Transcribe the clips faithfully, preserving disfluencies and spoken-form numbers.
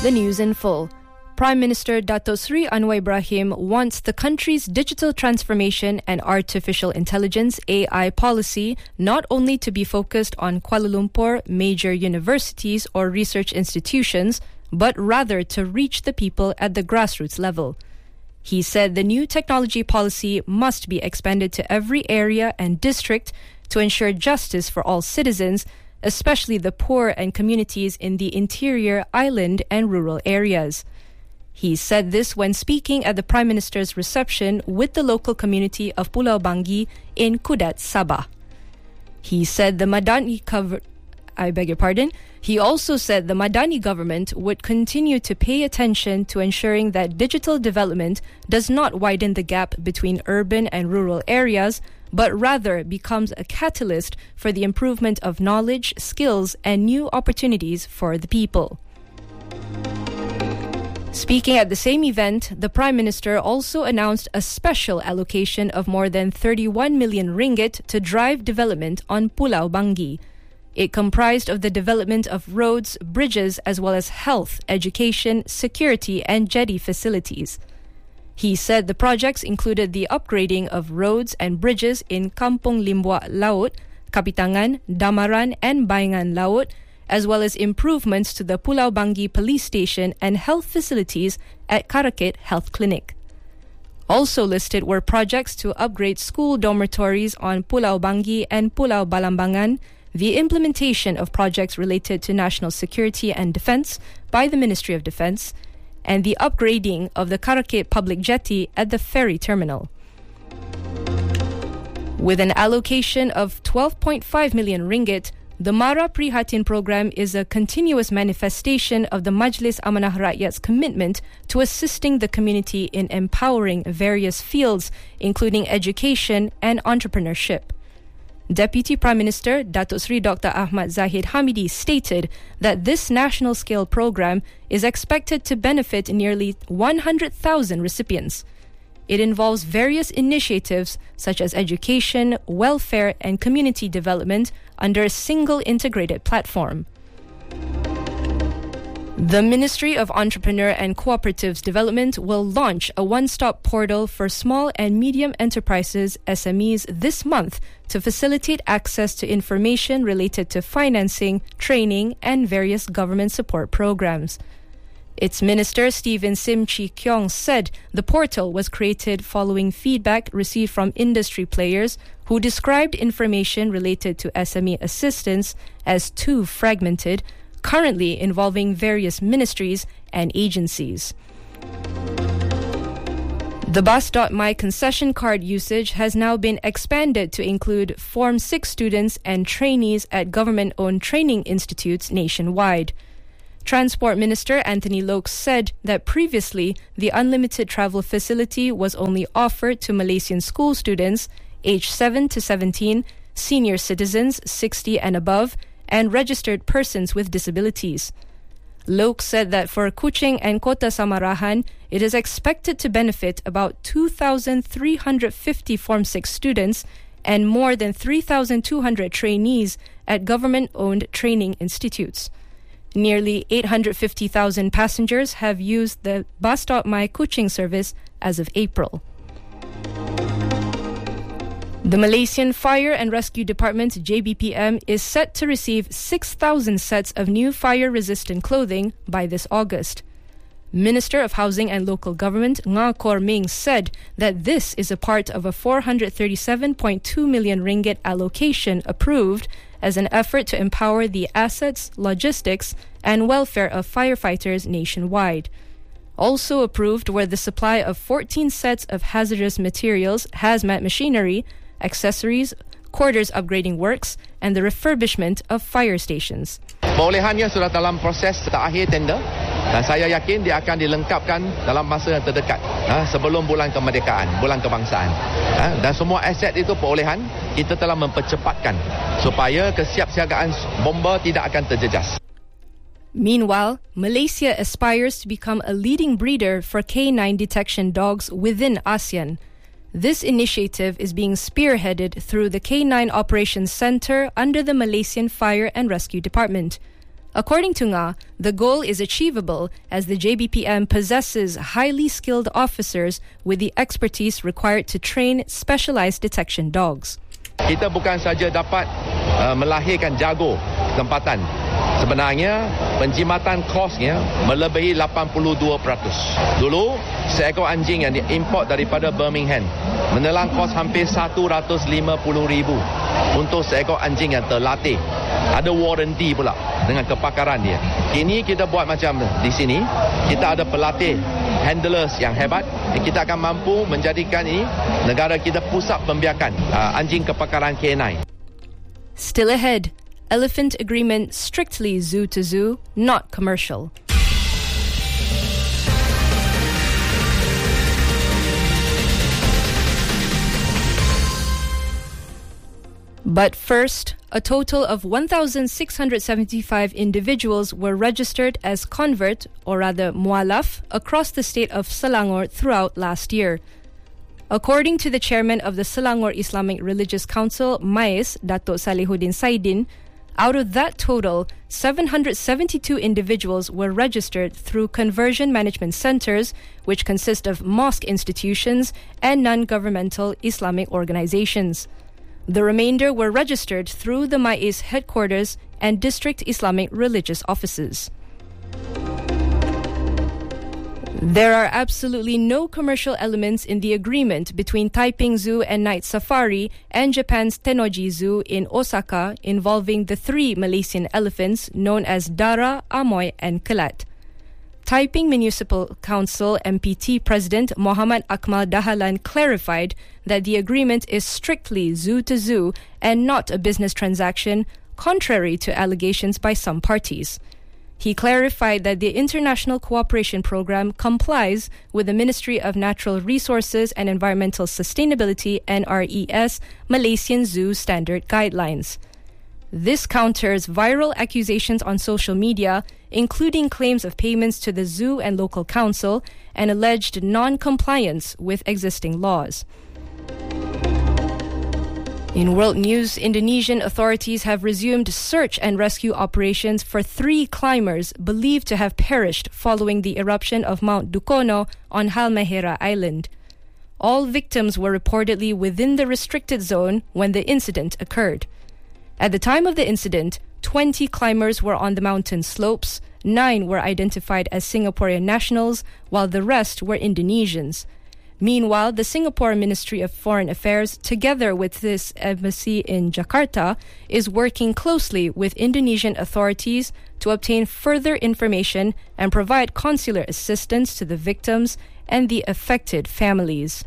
The news in full. Prime Minister Dato Sri Anwar Ibrahim wants the country's digital transformation and artificial intelligence A I policy not only to be focused on Kuala Lumpur major universities or research institutions, but rather to reach the people at the grassroots level. He said the new technology policy must be expanded to every area and district to ensure justice for all citizens, especially the poor and communities in the interior, island and rural areas. He said this when speaking at the Prime Minister's reception with the local community of Pulau Bangi in Kudat, Sabah. He said the Madani cover- I beg your pardon. He also said the Madani government would continue to pay attention to ensuring that digital development does not widen the gap between urban and rural areas, but rather becomes a catalyst for the improvement of knowledge, skills, and new opportunities for the people. Speaking at the same event, the Prime Minister also announced a special allocation of more than thirty-one million ringgit to drive development on Pulau Bangi. It comprised of the development of roads, bridges, as well as health, education, security, and jetty facilities. He said the projects included the upgrading of roads and bridges in Kampung Limbuak Laut, Kapitangan, Damaran, and Bayangan Laut, as well as improvements to the Pulau Bangi police station and health facilities at Karakit Health Clinic. Also listed were projects to upgrade school dormitories on Pulau Bangi and Pulau Balambangan, the implementation of projects related to national security and defense by the Ministry of Defense, and the upgrading of the Karakit public jetty at the ferry terminal. With an allocation of twelve point five million ringgit, the Mara Prihatin program is a continuous manifestation of the Majlis Amanah Rakyat's commitment to assisting the community in empowering various fields, including education and entrepreneurship. Deputy Prime Minister Datuk Seri Doctor Ahmad Zahid Hamidi stated that this national-scale program is expected to benefit nearly one hundred thousand recipients. It involves various initiatives such as education, welfare, and community development under a single integrated platform. The Ministry of Entrepreneur and Cooperatives Development will launch a one-stop portal for small and medium enterprises S M Es this month to facilitate access to information related to financing, training, and various government support programs. Its Minister, Stephen Sim Chi Kyong, said the portal was created following feedback received from industry players who described information related to S M E assistance as too fragmented, currently involving various ministries and agencies. The Bus.my concession card usage has now been expanded to include Form six students and trainees at government-owned training institutes nationwide. Transport Minister Anthony Lokes said that previously the unlimited travel facility was only offered to Malaysian school students aged seven to seventeen, senior citizens sixty and above, and registered persons with disabilities. Lokes said that for Kuching and Kota Samarahan, it is expected to benefit about two thousand three hundred fifty Form six students and more than three thousand two hundred trainees at government-owned training institutes. Nearly eight hundred fifty thousand passengers have used the Bus.my Kuching service as of April. The Malaysian Fire and Rescue Department, J B P M, is set to receive six thousand sets of new fire-resistant clothing by this August. Minister of Housing and Local Government, Nga Kor Ming, said that this is a part of a four hundred thirty-seven point two million ringgit allocation approved as an effort to empower the assets, logistics, and welfare of firefighters nationwide. Also approved were the supply of fourteen sets of hazardous materials, hazmat machinery, accessories, quarters upgrading works, and the refurbishment of fire stations. Perolehannya sudah dalam proses terakhir tender dan saya yakin dia akan dilengkapkan dalam masa yang terdekat, ha, sebelum bulan kemerdekaan, bulan kebangsaan. Ha, dan semua aset itu perolehan kita telah mempercepatkan supaya kesiapsiagaan bomba tidak akan terjejas. Meanwhile, Malaysia aspires to become a leading breeder for K nine detection dogs within ASEAN. This initiative is being spearheaded through the K nine Operations Centre under the Malaysian Fire and Rescue Department. According to Nga, the goal is achievable as the J B P M possesses highly skilled officers with the expertise required to train specialized detection dogs. Kita bukan saja dapat uh, melahirkan jago tempatan. Sebenarnya penjimatan kosnya melebihi lapan puluh dua peratus. Dulu seekor anjing yang diimport daripada Birmingham menelan kos hampir satu ratus lima puluh ribu untuk seekor anjing yang terlatih. Ada warranty pula dengan kepakaran dia. Kini kita buat macam di sini, kita ada pelatih handlers yang hebat, dan kita akan mampu menjadikan ini negara kita pusat pembiakan uh, anjing kepakaran K nine. Still ahead, elephant agreement strictly zoo to zoo, not commercial. But first, a total of one thousand six hundred seventy-five individuals were registered as convert, or rather mualaf, across the state of Selangor throughout last year. According to the chairman of the Selangor Islamic Religious Council, M I S, Datuk Salihuddin Saidin, out of that total, seven hundred seventy-two individuals were registered through conversion management centers, which consist of mosque institutions and non-governmental Islamic organizations. The remainder were registered through the M I S headquarters and district Islamic religious offices. There are absolutely no commercial elements in the agreement between Taiping Zoo and Night Safari and Japan's Tennoji Zoo in Osaka involving the three Malaysian elephants known as Dara, Amoy and Kelat. Taiping Municipal Council M P T President Muhammad Akmal Dahalan clarified that the agreement is strictly zoo to zoo and not a business transaction, contrary to allegations by some parties. He clarified that the International Cooperation Program complies with the Ministry of Natural Resources and Environmental Sustainability N R E S Malaysian Zoo Standard Guidelines. This counters viral accusations on social media, including claims of payments to the zoo and local council and alleged non-compliance with existing laws. In world news, Indonesian authorities have resumed search and rescue operations for three climbers believed to have perished following the eruption of Mount Dukono on Halmahera Island. All victims were reportedly within the restricted zone when the incident occurred. At the time of the incident, twenty climbers were on the mountain slopes, nine were identified as Singaporean nationals, while the rest were Indonesians. Meanwhile, the Singapore Ministry of Foreign Affairs, together with this embassy in Jakarta, is working closely with Indonesian authorities to obtain further information and provide consular assistance to the victims and the affected families.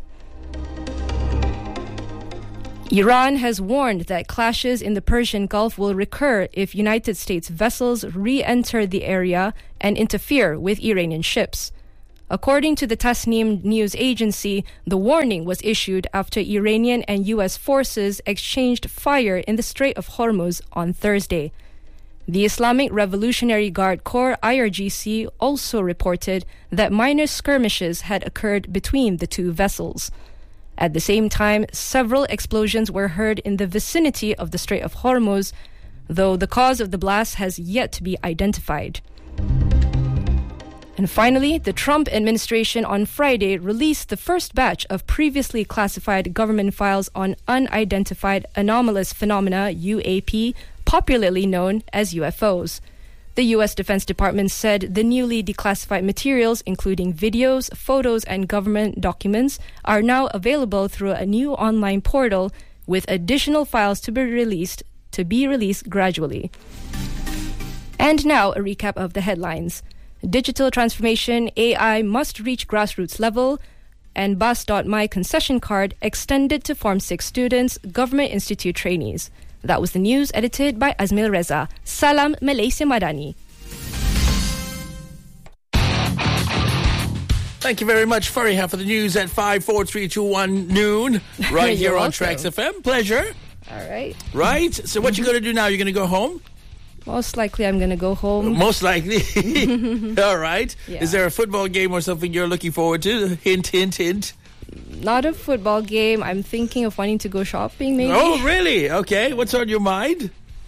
Iran has warned that clashes in the Persian Gulf will recur if United States vessels re-enter the area and interfere with Iranian ships. According to the Tasnim news agency, the warning was issued after Iranian and U S forces exchanged fire in the Strait of Hormuz on Thursday. The Islamic Revolutionary Guard Corps I R G C also reported that minor skirmishes had occurred between the two vessels. At the same time, several explosions were heard in the vicinity of the Strait of Hormuz, though the cause of the blast has yet to be identified. And finally, the Trump administration on Friday released the first batch of previously classified government files on unidentified anomalous phenomena, U A P, popularly known as U F Os. The U S Defense Department said the newly declassified materials, including videos, photos, and government documents, are now available through a new online portal, with additional files to be released to be released gradually. And now a recap of the headlines. Digital transformation, A I must reach grassroots level, and bus dot my concession card extended to Form six students, Government Institute trainees. That was the news edited by Azmil Reza. Salam Malaysia Madani. Thank you very much, Fariha, for the news at five, four, three, two, one noon, right here on welcome. Trax F M. Pleasure. All right. Right? So what you going to do now? You're going to go home? Most likely I'm going to go home. Most likely. All right. Yeah. Is there a football game or something you're looking forward to? Hint, hint, hint. Not a football game. I'm thinking of wanting to go shopping, maybe. Oh, really? Okay. What's on your mind?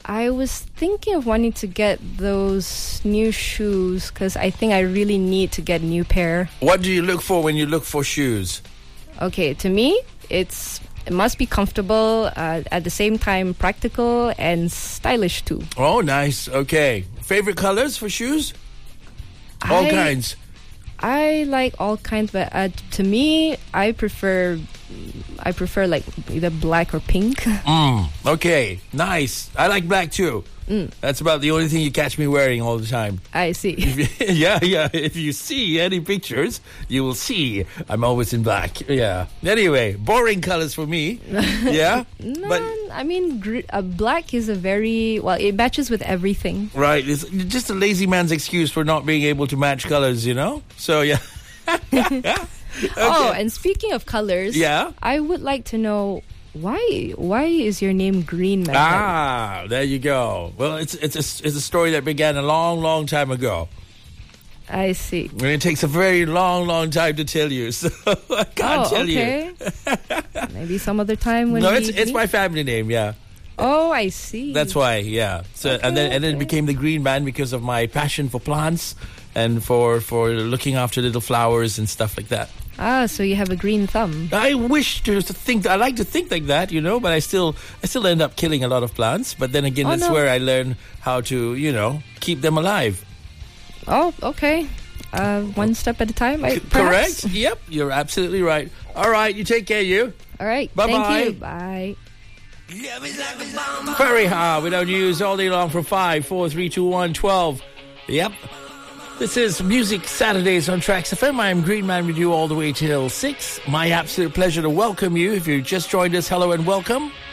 I was thinking of wanting to get those new shoes because I think I really need to get a new pair. What do you look for when you look for shoes? Okay, to me, it's it must be comfortable, uh, at the same time practical and stylish too. Oh, nice. Okay. Favorite colors for shoes? All I, kinds. I like all kinds, but uh, to me, I prefer I prefer like either black or pink. Mm, okay, nice. I like black too. Mm. That's about the only thing you catch me wearing all the time. I see. yeah, yeah. If you see any pictures, you will see I'm always in black. Yeah. Anyway, boring colors for me. Yeah. No, but I mean, gr- uh, black is a very well. It matches with everything. Right. It's just a lazy man's excuse for not being able to match colors. You know. So yeah. Okay. Oh, and speaking of colors, yeah, I would like to know why why is your name Green Man? Ah, there you go. Well, it's it's a, it's a story that began a long, long time ago. I see. And it takes a very long, long time to tell you, so I can't oh, tell okay. you. Maybe some other time when no, we it's it's meet? my family name. Yeah. Oh, I see. That's why. Yeah. So okay, and then and then okay. it became the Green Man because of my passion for plants and for for looking after little flowers and stuff like that. Ah, so you have a green thumb. I wish to think. I like to think like that, you know, but I still, I still end up killing a lot of plants. But then again, oh, that's no. where I learn how to, you know, keep them alive. Oh, okay. Uh, one step at a time. I, C- correct. Yep, you're absolutely right. All right, you take care, you. All right. Bye Thank bye. you. Bye. Very hard. We don't use all day long from five, four, three, two, one, twelve. Yep. This is Music Saturdays on Tracks F M. I'm Green Man with you all the way till six. My absolute pleasure to welcome you. If you just joined us, hello and welcome.